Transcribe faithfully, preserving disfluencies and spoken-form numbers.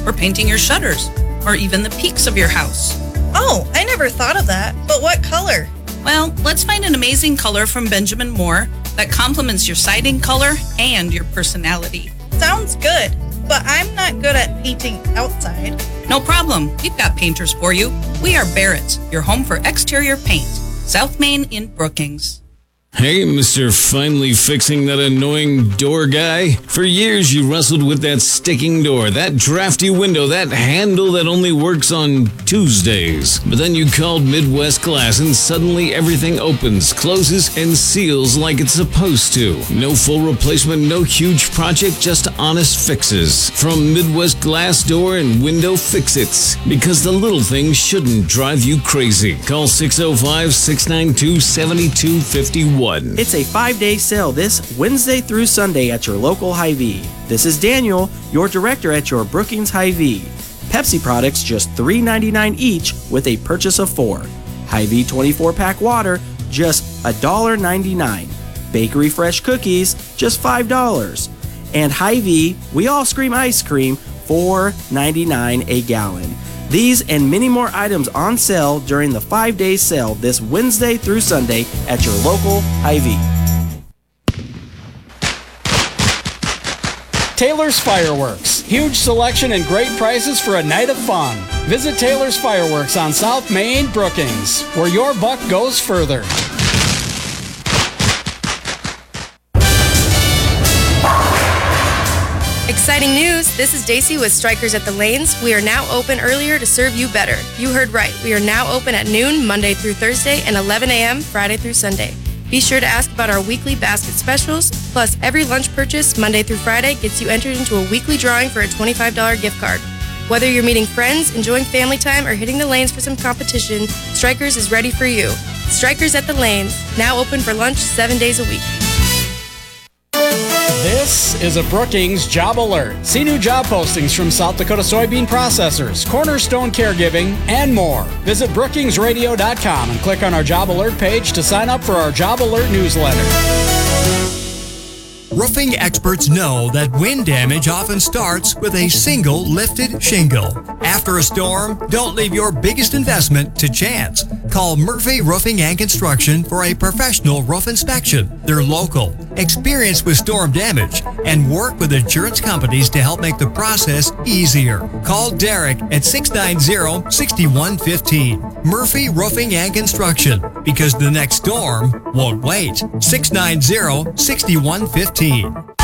or painting your shutters, or even the peaks of your house. Oh, I never thought of that. But what color? Well, let's find an amazing color from Benjamin Moore that complements your siding color and your personality. Sounds good, but I'm not good at painting outside. No problem. We've got painters for you. We are Barrett's, your home for exterior paint. South Main in Brookings. Hey, Mister Finally Fixing That Annoying Door Guy. For years you wrestled with that sticking door, that drafty window, that handle that only works on Tuesdays. But then you called Midwest Glass and suddenly everything opens, closes, and seals like it's supposed to. No full replacement, no huge project, just honest fixes. From Midwest Glass Door and Window Fix-Its. Because the little things shouldn't drive you crazy. Call six oh five, six nine two, seven two five one. It's a five-day sale this Wednesday through Sunday at your local Hy-Vee. This is Daniel, your director at your Brookings Hy-Vee. Pepsi products just three ninety-nine each with a purchase of four. Hy-Vee twenty-four pack water, just one ninety-nine. Bakery Fresh cookies, just five dollars. And Hy-Vee We All Scream Ice Cream, four ninety-nine a gallon. These and many more items on sale during the five-day sale this Wednesday through Sunday at your local Hy-Vee. Taylor's Fireworks. Huge selection and great prices for a night of fun. Visit Taylor's Fireworks on South Main, Brookings, where your buck goes further. Exciting news! This is Daisy with Strikers at the Lanes. We are now open earlier to serve you better. You heard right. We are now open at noon, Monday through Thursday, and eleven a.m., Friday through Sunday. Be sure to ask about our weekly basket specials. Plus, every lunch purchase, Monday through Friday, gets you entered into a weekly drawing for a twenty-five dollars gift card. Whether you're meeting friends, enjoying family time, or hitting the lanes for some competition, Strikers is ready for you. Strikers at the Lanes, now open for lunch seven days a week. This is a Brookings Job Alert. See new job postings from South Dakota Soybean Processors, Cornerstone Caregiving, and more. Visit brookings radio dot com and click on our Job Alert page to sign up for our Job Alert newsletter. Roofing experts know that wind damage often starts with a single lifted shingle. After a storm, don't leave your biggest investment to chance. Call Murphy Roofing and Construction for a professional roof inspection. They're local, experienced with storm damage, and work with insurance companies to help make the process easier. Call Derek at six nine zero, six one one five. Murphy Roofing and Construction, because the next storm won't wait. six nine zero, six one one five.